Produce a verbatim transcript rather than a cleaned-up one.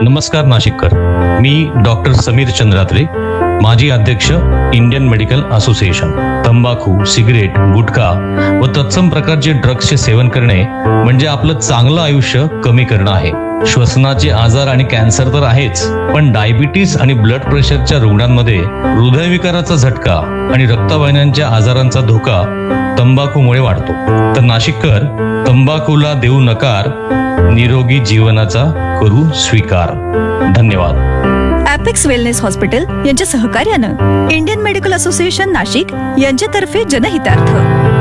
नमस्कार नाशिककर. मी डॉक्टर समीर चंद्रात्रे, माजी अध्यक्ष इंडियन मेडिकल असोसिएशन. तंबाखू, सिगरेट, गुटखा व तत्सम प्रकारचे ड्रग्सचे सेवन करणे म्हणजे आपलं चांगलं आयुष्य कमी करणं आहे. श्वसनाचे आजार आणि कॅन्सर तर आहेच, पण डायबिटीस आणि ब्लड प्रेशरच्या रुग्णांमध्ये हृदयविकाराचा झटका आणि रक्तवाहिन्यांच्या आजारांचा धोका तंबाखूमुळे वाढतो. तर नाशिककर, तंबाखूला देऊ नकार, निरोगी जीवनाचा करू स्वीकार. धन्यवाद. ॲपेक्स वेलनेस हॉस्पिटल यांच्या सहकार्यानं इंडियन मेडिकल असोसिएशन नाशिक यांच्यातर्फे जनहितार्थ